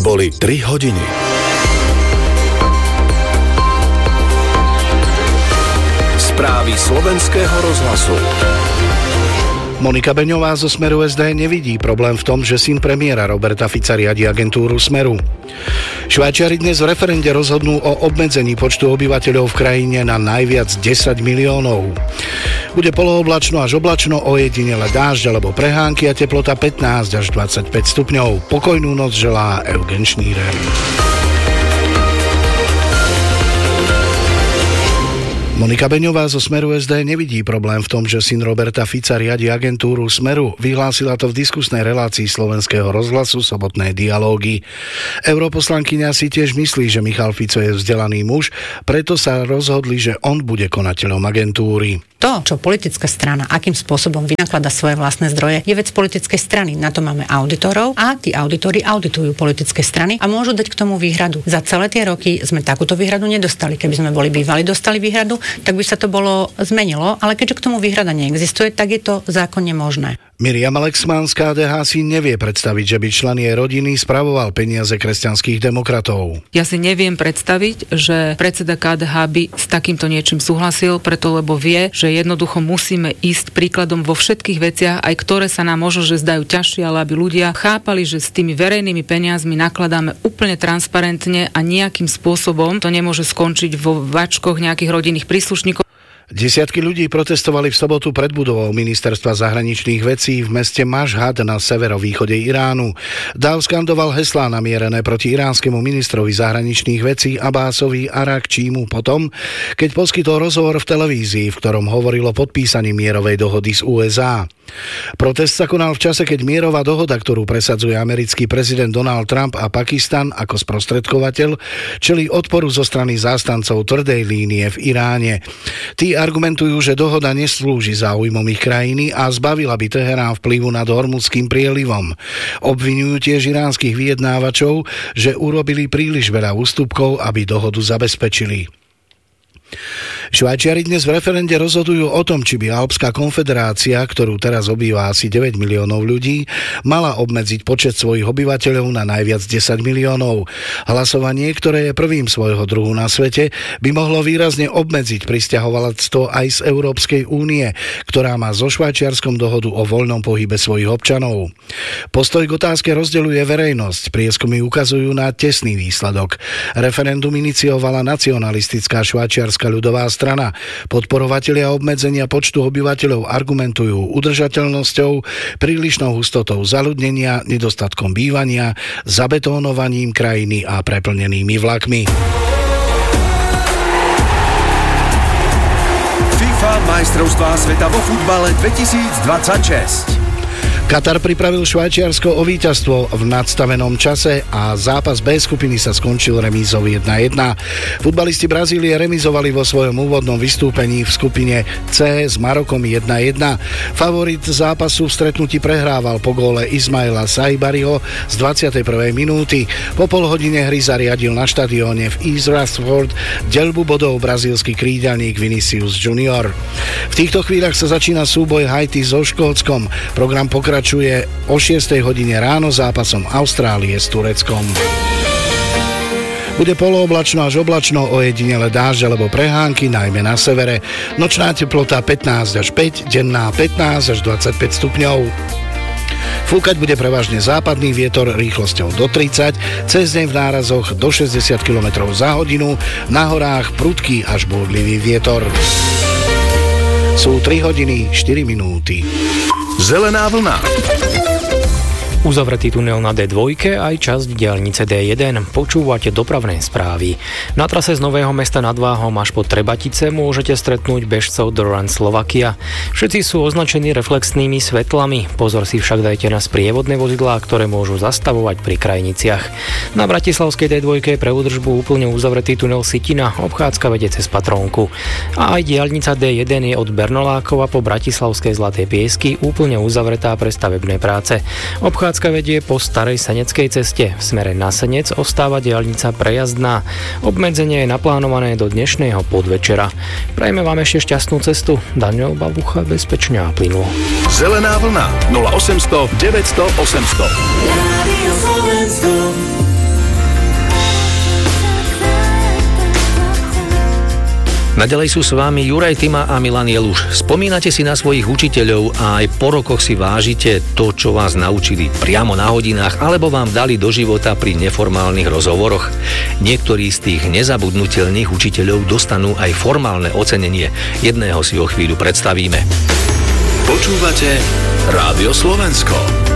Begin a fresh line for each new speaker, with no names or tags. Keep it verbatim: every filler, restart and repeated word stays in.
Boli tri hodiny. Správy slovenského rozhlasu.
Monika Beňová zo Smeru es dé nevidí problém v tom, že syn premiéra Roberta Fica riadi agentúru Smeru. Švajčiari dnes v referende rozhodnú o obmedzení počtu obyvateľov v krajine na najviac desať miliónov. Bude polooblačno až oblačno, ojedinele dážď alebo prehánky a teplota pätnásť až dvadsaťpäť stupňov. Pokojnú noc želá Eugen Šnírer. Monika Beňová zo Smeru es dé nevidí problém v tom, že syn Roberta Fica riadi agentúru Smeru. Vyhlásila to v diskusnej relácii slovenského rozhlasu Sobotné dialógy. Europoslankyňa si tiež myslí, že Michal Fico je vzdelaný muž, preto sa rozhodli, že on bude konateľom agentúry.
To, čo politická strana, akým spôsobom vynaklada svoje vlastné zdroje, je vec politickej strany. Na to máme auditorov a tí auditori auditujú politické strany a môžu dať k tomu výhradu. Za celé tie roky sme takúto výhradu nedostali. Keby sme boli bývali, dostali výhradu, tak by sa to bolo zmenilo, ale keďže k tomu výhrada neexistuje, tak je to zákonne možné.
Miriam Lexman z ká dé há si nevie predstaviť, že by člen jej rodiny spravoval peniaze kresťanských demokratov.
Ja si neviem predstaviť, že predseda ká dé há by s takýmto niečím súhlasil, preto lebo vie, že jednoducho musíme ísť príkladom vo všetkých veciach, aj ktoré sa nám možno, že zdajú ťažšie, ale aby ľudia chápali, že s tými verejnými peniazmi nakladáme úplne transparentne a nejakým spôsobom to nemôže skončiť vo vačkoch nejakých rodinných príslušníkov.
Desiatky ľudí protestovali v sobotu pred budovou Ministerstva zahraničných vecí v meste Mašhad na severovýchode Iránu. Dáv skandoval heslá namierené proti iránskemu ministrovi zahraničných vecí Abbásovi Arakčímu potom, keď poskytol rozhovor v televízii, v ktorom hovoril o podpísaní mierovej dohody z ú es á. Protest sa konal v čase, keď mierová dohoda, ktorú presadzuje americký prezident Donald Trump a Pakistan ako sprostredkovateľ, čelí odporu zo strany zástancov tvrdej línie v Iráne. Tí argumentujú, že dohoda neslúži záujmom ich krajiny a zbavila by Teherán vplyvu nad Hormuzským prielivom. Obviňujú tiež iránskych vyjednávačov, že urobili príliš veľa ústupkov, aby dohodu zabezpečili. Švajčiari dnes v referende rozhodujú o tom, či by Alpská konfederácia, ktorú teraz obýva asi deväť miliónov ľudí, mala obmedziť počet svojich obyvateľov na najviac desať miliónov. Hlasovanie, ktoré je prvým svojho druhu na svete, by mohlo výrazne obmedziť prisťahovalectvo aj z Európskej únie, ktorá má so Švajčiarskom dohodu o voľnom pohybe svojich občanov. Postoj k otázke rozdeľuje verejnosť. Prieskumy ukazujú na tesný výsledok. Referendum iniciovala nacionalistická švajčiarska ľudová strana. Podporovatelia obmedzenia počtu obyvateľov argumentujú udržateľnosťou, prílišnou hustotou zaľudnenia, nedostatkom bývania, zabetónovaním krajiny a preplnenými vlakmi.
FIFA majstrovstvá sveta vo futbale dvetisícdvadsaťšesť.
Katar pripravil Švajčiarsko o víťazstvo v nadstavenom čase a zápas B skupiny sa skončil remízou jedna jedna. Futbalisti Brazílie remizovali vo svojom úvodnom vystúpení v skupine C s Marokom jedna jedna. Favorit zápasu v stretnutí prehrával po góle Ismaila Saibariho z dvadsiatej prvej minúty. Po pol hodine hry zariadil na štadióne v East Rutherford deľbu bodov brazílsky krídelník Vinicius Junior. V týchto chvíľach sa začína súboj Haiti so Škótskom. Program pokračuje Pokračuje o šiestej hodine ráno zápasom Austrálie s Tureckom. Bude polooblačno až oblačno, ojedinele dážď alebo prehánky, najmä na severe. Nočná teplota pätnásť až päť, denná pätnásť až dvadsaťpäť stupňov. Fúkať bude prevažne západný vietor rýchlosťou do tridsať, cez deň v nárazoch do šesťdesiat kilometrov za hodinu, na horách prudký až búrlivý vietor. Sú tri hodiny štyri minúty.
Zelená vlna.
Uzavretý tunel na dé dva, aj časť diaľnice dé jeden. Počúvate dopravné správy. Na trase z Nového Mesta nad Váhom až po Trebatice môžete stretnúť bežcov The Run Slovakia. Všetci sú označení reflexnými svetlami. Pozor si však dajte na sprievodné vozidlá, ktoré môžu zastavovať pri krajniciach. Na bratislavskej dé dva pre údržbu úplne uzavretý tunel Sitina, obchádzka vedie cez Patrónku. A aj diaľnica dé jeden je od Bernolákova po bratislavskej Zlaté Piesky úplne uzavretá pre stavebné práce. Obchádzka vedie po starej Seneckej ceste. V smere na Senec ostáva diaľnica prejazdná. Obmedzenie je naplánované do dnešného podvečera. Prajme vám ešte šťastnú cestu. Daniel Babucha, bezpečne a plynulo.
Zelená vlna nula osemsto deväťsto osemsto.
Naďalej sú s vami Juraj Tima a Milan Jeluš. Spomínate si na svojich učiteľov a aj po rokoch si vážite to, čo vás naučili priamo na hodinách alebo vám dali do života pri neformálnych rozhovoroch. Niektorí z tých nezabudnutelných učiteľov dostanú aj formálne ocenenie. Jedného si o chvíľu predstavíme.
Počúvate Rádio Slovensko.